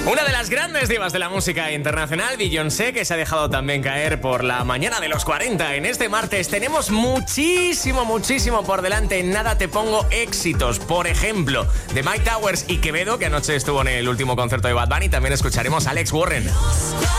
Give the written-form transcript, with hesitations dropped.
Una de las grandes divas de la música internacional, Beyoncé, que se ha dejado también caer por la mañana de los 40. En este martes tenemos muchísimo por delante. En nada te pongo éxitos. Por ejemplo, de Mike Towers y Quevedo, que anoche estuvo en el último concierto de Bad Bunny. También escucharemos a Alex Warren.